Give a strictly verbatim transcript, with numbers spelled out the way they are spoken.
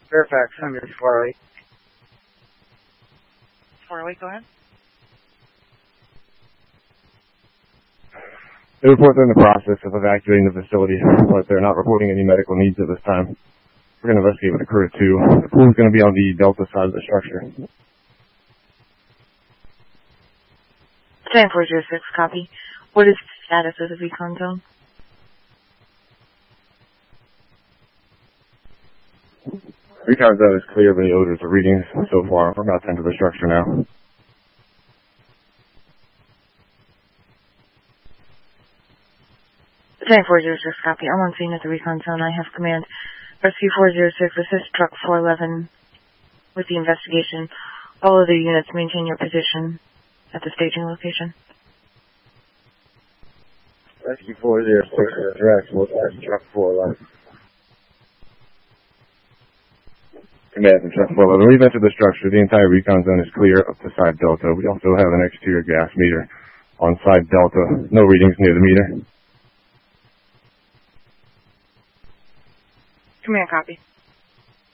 Fairfax, under four oh eight. four oh eight, go ahead. They report they're in the process of evacuating the facility, but they're not reporting any medical needs at this time. We're going to investigate with the crew, too. The pool's going to be on the Delta side of the structure. ten four zero six, copy. What is the status of the recon zone? Recon zone is clear of any odors or readings so far. We're about to enter the structure now. ten four zero six, copy. I'm on scene at the recon zone. I have command. Rescue four zero six, assist truck four eleven with the investigation. All other units maintain your position at the staging location. Rescue four zero six, direct, we'll start truck four eleven. Command from truck four eleven. We've entered the structure. The entire recon zone is clear up to side Delta. We also have an exterior gas meter on side Delta. No readings near the meter. Command, copy.